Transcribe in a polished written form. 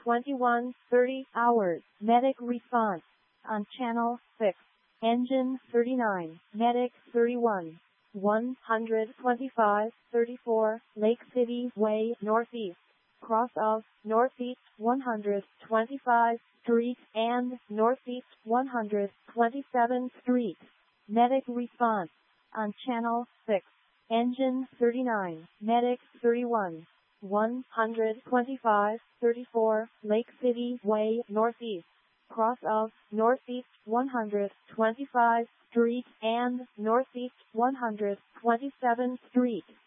21:30 hours. Medic response on channel 6. Engine 39, Medic 31. 125-34, Lake City Way Northeast, cross of Northeast 125 Street and Northeast 127th Street. Medic response on channel 6. Engine 39, Medic 31. 125-34, Lake City Way Northeast, cross of Northeast 125 Street and Northeast 127th Street.